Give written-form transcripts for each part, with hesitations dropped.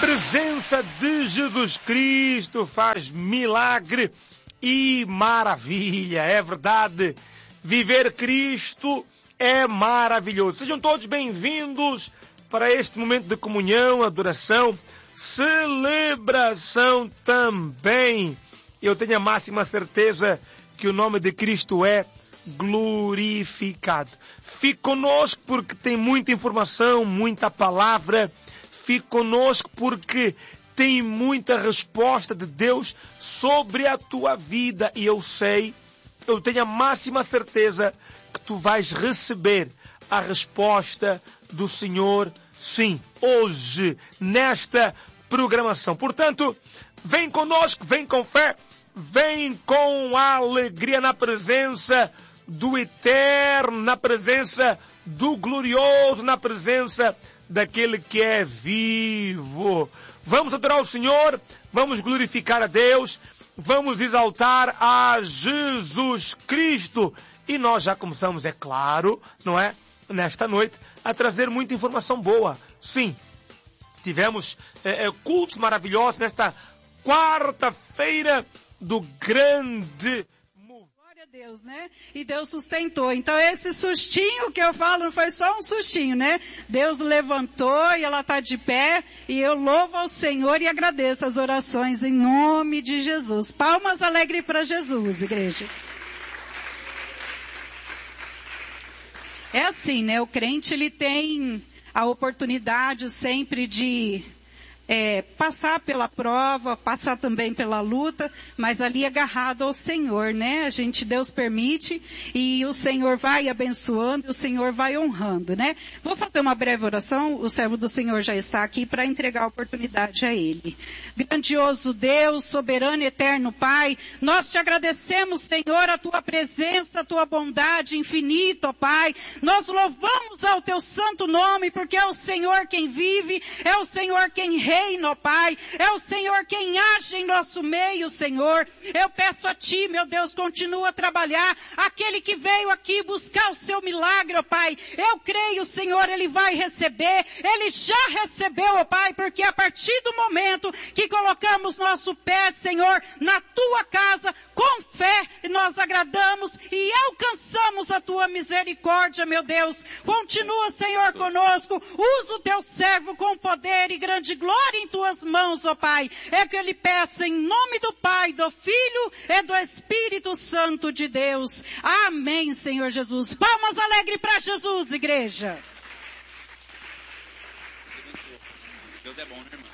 presença de Jesus Cristo faz milagre e maravilha, é verdade. Viver Cristo é maravilhoso. Sejam todos bem-vindos para este momento de comunhão, adoração, celebração também. Eu tenho a máxima certeza que o nome de Cristo é glorificado. Fique conosco porque tem muita informação, muita palavra. Fique conosco porque tem muita resposta de Deus sobre a tua vida. E eu tenho a máxima certeza que tu vais receber a resposta do Senhor, sim, hoje, nesta programação. Portanto, vem conosco, vem com fé, vem com alegria na presença do Eterno, na presença do Glorioso, na presença daquele que é vivo. Vamos adorar o Senhor, vamos glorificar a Deus, vamos exaltar a Jesus Cristo. E nós já começamos, é claro, não é? Nesta noite, a trazer muita informação boa. Sim, tivemos cultos maravilhosos nesta quarta-feira do grande... Deus, né? E Deus sustentou. Então esse sustinho que eu falo não foi só um sustinho, né? Deus levantou e ela está de pé e eu louvo ao Senhor e agradeço as orações em nome de Jesus. Palmas alegres para Jesus, igreja. É assim, né? O crente, ele tem a oportunidade sempre de... passar pela prova, passar também pela luta, mas ali agarrado ao Senhor, né? Deus permite e o Senhor vai abençoando, o Senhor vai honrando, né? Vou fazer uma breve oração, o servo do Senhor já está aqui para entregar a oportunidade a Ele. Grandioso Deus, soberano e eterno Pai, nós te agradecemos, Senhor, a tua presença, a tua bondade infinita, ó Pai. Nós louvamos ao teu santo nome, porque é o Senhor quem vive, é o Senhor quem reina, ó Pai, é o Senhor quem age em nosso meio, Senhor. Eu peço a Ti, meu Deus, continua a trabalhar, aquele que veio aqui buscar o seu milagre, ó Pai, eu creio, Senhor, ele vai receber, ele já recebeu, ó Pai, porque a partir do momento que colocamos nosso pé, Senhor, na Tua casa, com fé, nós agradamos e alcançamos a Tua misericórdia, meu Deus. Continua, Senhor, conosco, usa o Teu servo com poder e grande glória em Tuas mãos, ó Pai. É que eu lhe peço em nome do Pai, do Filho e do Espírito Santo de Deus. Amém, Senhor Jesus. Palmas alegres para Jesus, igreja. Deus é bom, né, irmão?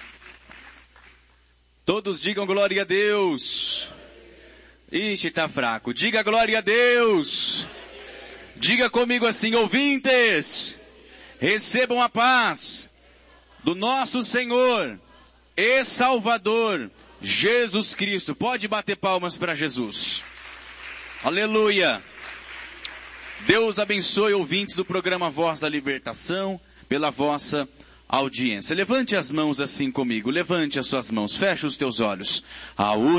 Todos digam glória a Deus. Ixi, tá fraco. Diga glória a Deus. Diga comigo assim, ouvintes, recebam a paz do nosso Senhor e Salvador, Jesus Cristo. Pode bater palmas para Jesus. Aleluia. Deus abençoe ouvintes do programa Voz da Libertação pela vossa audiência. Levante as mãos assim comigo. Levante as suas mãos. Feche os teus olhos.